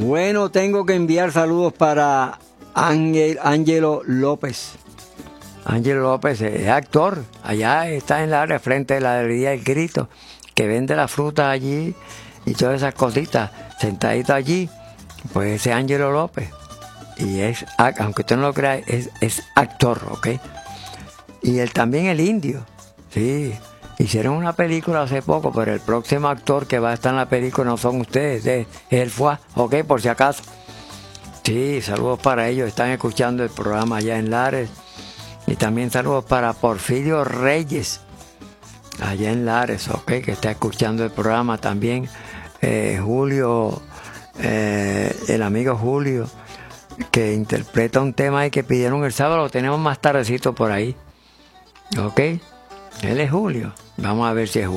Bueno, tengo que enviar saludos para Ángelo López. Ángelo López es actor, allá está en la área frente de la librería El Grito, que vende la fruta allí y todas esas cositas, sentadito allí, pues ese Ángelo López. Y es, aunque usted no lo crea, es actor, ¿ok? Y él también el indio, sí. Hicieron una película hace poco, pero el próximo actor que va a estar en la película no son ustedes, es el FUA, ¿ok? Por si acaso. Sí, saludos para ellos, están escuchando el programa allá en Lares. Y también saludos para Porfirio Reyes, allá en Lares, ¿ok? Que está escuchando el programa también. Julio, el amigo Julio, que interpreta un tema ahí que pidieron el sábado, lo tenemos más tardecito por ahí, ¿ok? Él es Julio, vamos a ver si es Julio.